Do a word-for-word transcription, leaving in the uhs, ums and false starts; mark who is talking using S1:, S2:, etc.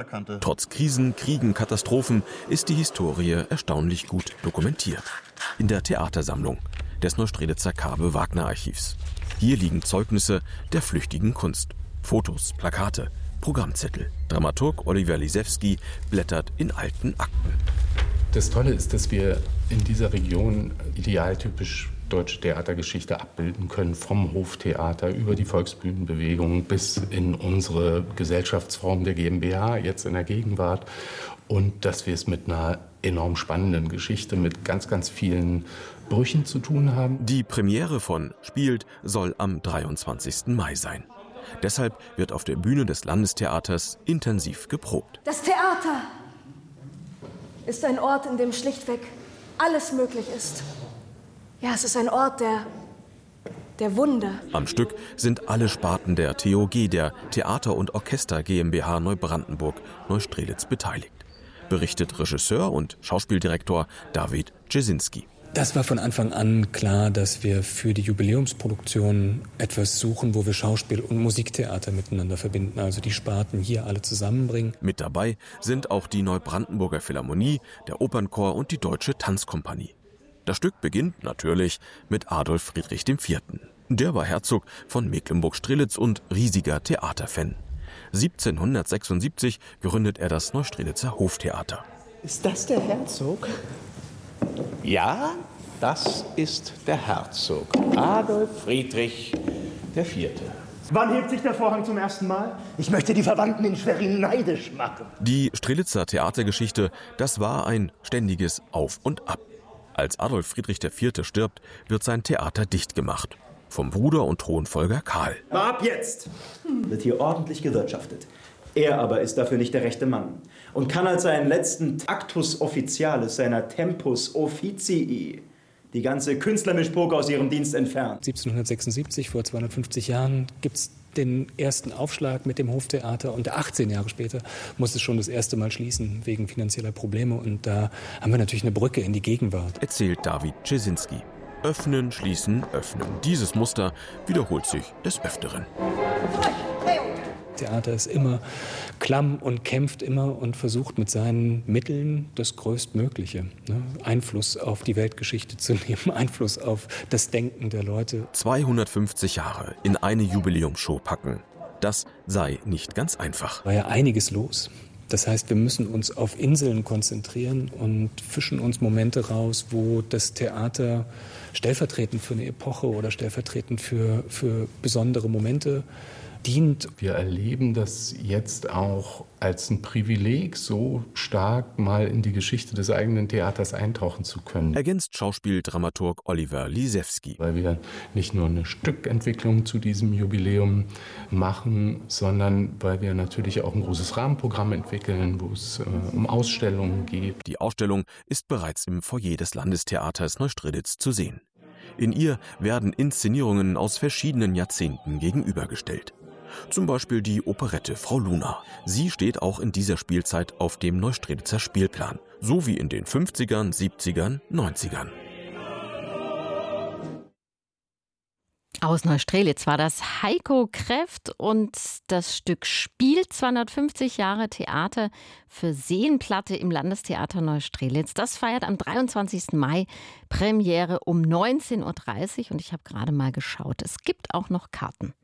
S1: kannte.
S2: Trotz Krisen, Kriegen, Katastrophen ist die Historie erstaunlich gut dokumentiert. In der Theatersammlung des Neustrelitzer Kaabe-Wagner-Archivs. Hier liegen Zeugnisse der flüchtigen Kunst. Fotos, Plakate, Programmzettel. Dramaturg Oliver Lisewski blättert in alten Akten.
S3: Das Tolle ist, dass wir in dieser Region idealtypisch deutsche Theatergeschichte abbilden können, vom Hoftheater über die Volksbühnenbewegung bis in unsere Gesellschaftsform der GmbH, jetzt in der Gegenwart. Und dass wir es mit einer enorm spannenden Geschichte mit ganz, ganz vielen Brüchen zu tun haben.
S2: Die Premiere von Spielt soll am dreiundzwanzigsten Mai sein. Deshalb wird auf der Bühne des Landestheaters intensiv geprobt.
S4: Das Theater ist ein Ort, in dem schlichtweg alles möglich ist. Ja, es ist ein Ort der, der Wunder.
S2: Am Stück sind alle Sparten der T O G, der Theater- und Orchester GmbH Neubrandenburg-Neustrelitz, beteiligt. Berichtet Regisseur und Schauspieldirektor David Czesinski.
S5: Das war von Anfang an klar, dass wir für die Jubiläumsproduktion etwas suchen, wo wir Schauspiel und Musiktheater miteinander verbinden, also die Sparten hier alle zusammenbringen.
S2: Mit dabei sind auch die Neubrandenburger Philharmonie, der Opernchor und die Deutsche Tanzkompanie. Das Stück beginnt natürlich mit Adolf Friedrich der Vierte. Der war Herzog von Mecklenburg-Strelitz und riesiger Theaterfan. siebzehnhundertsechsundsiebzig gründet er das Neustrelitzer Hoftheater.
S6: Ist das der Herzog? Ja, das ist der Herzog, Adolf Friedrich der Vierte.
S7: Wann hebt sich der Vorhang zum ersten Mal? Ich möchte die Verwandten in Schwerin neidisch machen.
S2: Die Strelitzer Theatergeschichte, das war ein ständiges Auf und Ab. Als Adolf Friedrich der Vierte stirbt, wird sein Theater dicht gemacht. Vom Bruder und Thronfolger Karl.
S8: Ab jetzt wird hier ordentlich gewirtschaftet. Er aber ist dafür nicht der rechte Mann und kann als seinen letzten Actus Officialis seiner Tempus Officii die ganze Künstlermischpoke aus ihrem Dienst entfernen.
S5: siebzehnhundertsechsundsiebzig, vor zweihundertfünfzig Jahren, gibt es den ersten Aufschlag mit dem Hoftheater und achtzehn Jahre später muss es schon das erste Mal schließen wegen finanzieller Probleme und da haben wir natürlich eine Brücke in die Gegenwart.
S2: Erzählt David Czesinski. Öffnen, schließen, öffnen. Dieses Muster wiederholt sich des Öfteren.
S5: Theater ist immer klamm und kämpft immer und versucht mit seinen Mitteln das Größtmögliche, ne? Einfluss auf die Weltgeschichte zu nehmen, Einfluss auf das Denken der Leute.
S2: zweihundertfünfzig Jahre in eine Jubiläumsshow packen, das sei nicht ganz einfach.
S5: War ja einiges los. Das heißt, wir müssen uns auf Inseln konzentrieren und fischen uns Momente raus, wo das Theater stellvertretend für eine Epoche oder stellvertretend für, für besondere Momente dient.
S3: Wir erleben das jetzt auch als ein Privileg, so stark mal in die Geschichte des eigenen Theaters eintauchen zu können.
S2: Ergänzt Schauspieldramaturg Oliver Lisewski.
S3: Weil wir nicht nur eine Stückentwicklung zu diesem Jubiläum machen, sondern weil wir natürlich auch ein großes Rahmenprogramm entwickeln, wo es äh, um Ausstellungen geht.
S2: Die Ausstellung ist bereits im Foyer des Landestheaters Neustrelitz zu sehen. In ihr werden Inszenierungen aus verschiedenen Jahrzehnten gegenübergestellt. Zum Beispiel die Operette Frau Luna. Sie steht auch in dieser Spielzeit auf dem Neustrelitzer Spielplan, so wie in den fünfzigern, siebzigern, neunzigern.
S9: Aus Neustrelitz war das Heiko Kräft und das Stück Spielt zweihundertfünfzig Jahre Theater für Seenplatte im Landestheater Neustrelitz. Das feiert am dreiundzwanzigsten Mai Premiere um neunzehn Uhr dreißig und ich habe gerade mal geschaut, es gibt auch noch Karten.